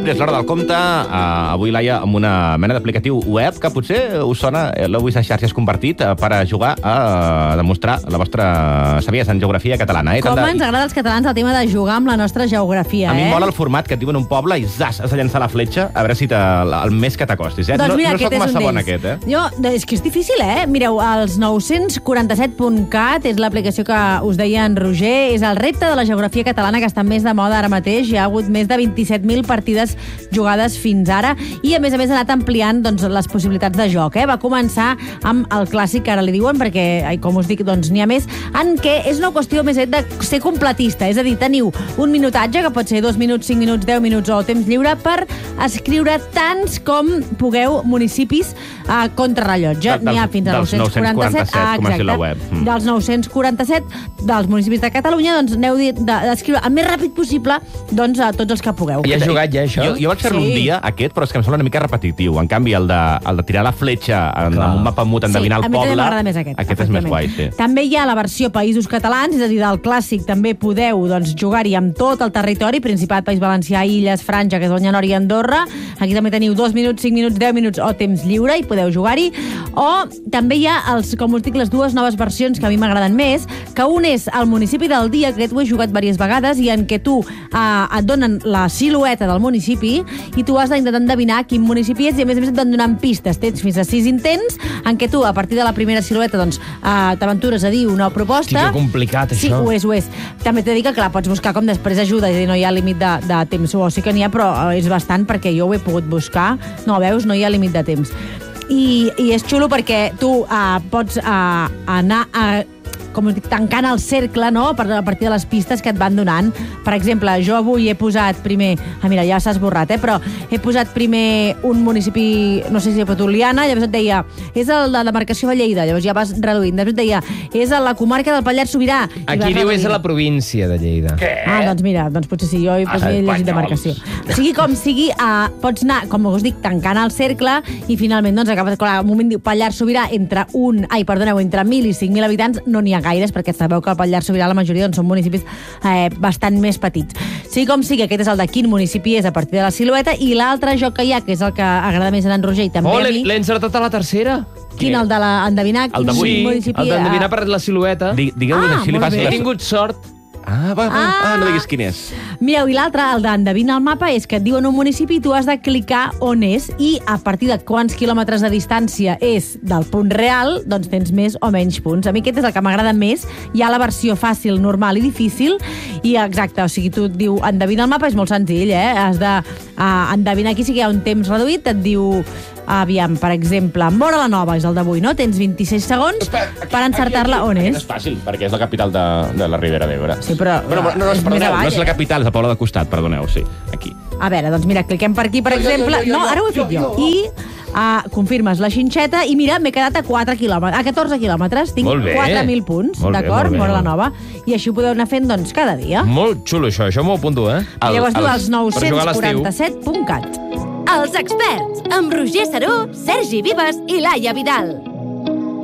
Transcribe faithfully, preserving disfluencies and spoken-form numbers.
És l'hora del compte. Uh, avui, Laia, amb una mena d'aplicatiu web que potser us sona, l'heu vist a xarxes compartit, uh, per a jugar a uh, demostrar la vostra saviesa en geografia catalana. Eh? Com de... ens agrada als catalans el tema de jugar amb la nostra geografia, a eh? A mi em mola el format que et diuen un poble i zas, has de llançar la fletxa a veure si te, el més que t'acostis. Eh? Doncs mira, no no soc massa bon aquest, eh? Jo, és que és difícil, eh? Mireu, els nou-cents quaranta-set punt cat és l'aplicació que us deia en Roger, és el repte de la geografia catalana que està més de moda ara mateix. Hi ha hagut més de vint-i-set mil partides jugades fins ara i, a més a més, ha anat ampliant doncs, les possibilitats de joc. Eh? Va començar amb el clàssic, que ara li diuen, perquè, ai, com us dic, doncs n'hi ha més, en què és una qüestió més de ser completista. És a dir, teniu un minutatge, que pot ser dos minuts, cinc minuts, deu minuts o temps lliure, per escriure tants com pugueu municipis a contrarrellotge. N'hi ha fins a nou-cents quaranta-set. Ah, com ha sigut la web. Mm. Dels nou-cents quaranta-set dels municipis de Catalunya, doncs n'heu d'escriure el més ràpid possible doncs, a tots els que pugueu. I has jugat ja, això? Jo, jo vaig fer-lo Sí. un dia, aquest, però és que em sembla una mica repetitiu. En canvi, el de, el de tirar la fletxa en, en un mapa mut, endevinar sí, el poble... a mi també m'agrada més aquest. Aquest és més guai, sí. També hi ha la versió Països Catalans, és a dir, del clàssic també podeu doncs, jugar-hi amb tot el territori, Principat, País Valencià, Illes, Franja, Catalunya Nord i Andorra. Aquí també teniu dos minuts, cinc minuts, deu minuts o temps lliure i podeu jugar-hi. O també hi ha, els, com us dic, les dues noves versions que a mi m'agraden més, que un és el municipi del dia, que ho he jugat diverses vegades, i en què tu eh, et donen la silueta del municipi i tu has d'intentar endevinar quin municipi és, i a més a més et van donant pistes. Tens fins a sis intents en què tu, a partir de la primera silueta, doncs, eh, t'aventures a dir una proposta. Hosti, que complicat, Sí, això. ho és, ho és. També t'he de dir que, clar, pots buscar com després ajuda, és a dir, no hi ha límit de, de temps, o sí que n'hi ha, però eh, és bastant, perquè jo ho he pogut buscar. No, veus, no hi ha límit de temps. I, i és xulo perquè tu uh, pots uh, anar a com us dic, tancant el cercle, no?, a partir de les pistes que et van donant. Per exemple, jo avui he posat primer... Ah, mira, ja s'ha esborrat, eh?, però he posat primer un municipi, no sé si he posat Oliana, llavors et deia, és el de la demarcació de Lleida, llavors ja vas reduint. Després et deia, és a la comarca del Pallars Sobirà. Aquí diu és a la província de Lleida. Què? Ah, doncs mira, doncs potser sí, jo he, Ah, he llegit demarcació. Sigui com sigui, uh, pots anar, com us dic, tancant el cercle i finalment, doncs, acabes, clar, un moment diu Pallars Sobirà entre un, ai, perdoneu, entre mil i cinc mil habitants no n'hi ha gaires, perquè sabeu que el Pallars Sobirà la majoria doncs, són municipis eh, bastant més petits. Sigui com sigui, aquest és el de quin municipi és a partir de la silueta, i l'altre joc que hi ha, que és el que agrada més a en Roger i també Oh, a mi... l'he encertat a la tercera. Quin, el de la, endevinar quin El d'avui. municipi... El d'endevinar per la silueta. Digueu-ho Ah, així, li molt faci bé. He la... tingut sort. Ah, va, va, Ah. ah, no diguis quin és. Mireu, i l'altre, el d'endevina el mapa, és que et diuen un municipi i tu has de clicar on és, i a partir de quants quilòmetres de distància és del punt real, doncs tens més o menys punts. A mi aquest és el que m'agrada més. Hi ha la versió fàcil, normal i difícil, i exacte, o sigui, tu et diu endevina el mapa, és molt senzill, eh? Has de uh, endevinar, aquí sí que hi ha un temps reduït, et diu... Aviam, per exemple, Móra la Nova és el d'avui, no? Tens vint-i-sis segons per encertar-la on és. És fàcil, perquè és la capital de, de la Ribera d'Ebre. Sí, però, Però no, no, és perdoneu, més avall, no és la eh? capital, és la Pobla de Costat, perdoneu, sí, aquí. A veure, doncs mira, cliquem per aquí, per exemple... No, ara ho he fet jo. I uh, confirmes la xinxeta i mira, m'he quedat a quatre quilòmetres, a catorze quilòmetres. Tinc Molt bé. quatre mil punts, Molt bé, d'acord? molt bé. Móra la Nova. I així ho podeu anar fent, doncs, cada dia. Molt xulo, això. Això m'ho apunto, eh? I llavors diu els per jugar a nou-cents l'estiu. quaranta-set punt cat. Els experts, amb Roger Saró, Sergi Vives i Laia Vidal.